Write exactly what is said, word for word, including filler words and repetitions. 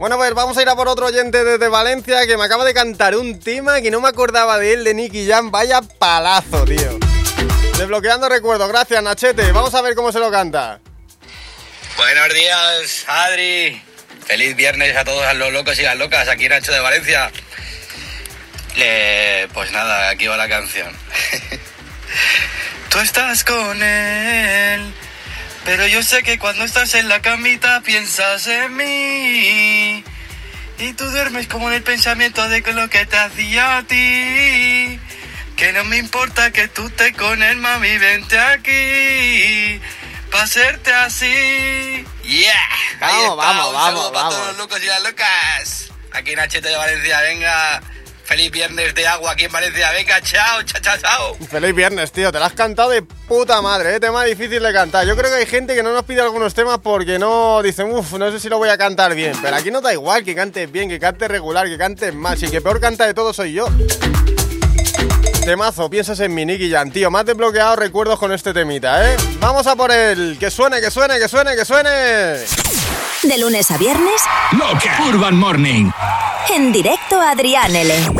Bueno, pues vamos a ir a por otro oyente desde Valencia que me acaba de cantar un tema que no me acordaba de él, de Nicky Jam. Vaya palazo, tío. Desbloqueando recuerdos. Gracias, Nachete. Vamos a ver cómo se lo canta. Buenos días, Adri. Feliz viernes a todos los locos y las locas aquí en Nacho de Valencia. Eh, pues nada, aquí va la canción. Tú estás con él, pero yo sé que cuando estás en la camita piensas en mí. Y tú duermes como en el pensamiento de lo que te hacía a ti. Que no me importa que tú estés con él, mami, vente aquí. Pa' hacerte así. Yeah. Vamos, vamos, un vamos, saludo para vamos. todos los locos y las locas. Aquí en Nachete de Valencia, venga. Feliz viernes de agua aquí en Valencia. Venga, chao, chao, chao, chao. Feliz viernes, tío. Te lo has cantado de puta madre, ¿eh? Tema difícil de cantar. Yo creo que hay gente que no nos pide algunos temas porque no dicen, uff, no sé si lo voy a cantar bien. Pero aquí no da igual que cantes bien, que cantes regular, que cantes más. Y que peor canta de todo soy yo. Temazo, piensas en mi Nicky Jam, tío. Más desbloqueado recuerdos con este temita, ¿eh? Vamos a por él. Que suene, que suene, que suene, que suene. De lunes a viernes, Loca Urban Morning. en directo a Adrián L.